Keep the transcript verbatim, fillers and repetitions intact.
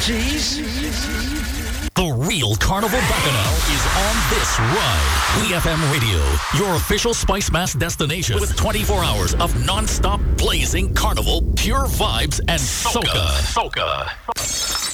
Jeez. The real Carnival Bacchanal is on this ride. We F M Radio, your official Spice Mass destination with twenty-four hours of non-stop blazing carnival, pure vibes, and soca. Soca. soca.